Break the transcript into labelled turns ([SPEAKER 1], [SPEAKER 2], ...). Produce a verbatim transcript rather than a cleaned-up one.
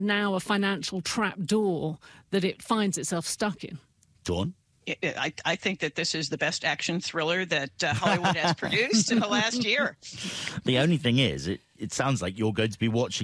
[SPEAKER 1] now a financial trapdoor that it finds itself stuck in.
[SPEAKER 2] Dawn?
[SPEAKER 3] I, I think that this is the best action thriller that uh, Hollywood has produced in the last year.
[SPEAKER 2] The only thing is, it, it sounds like you're going to be watching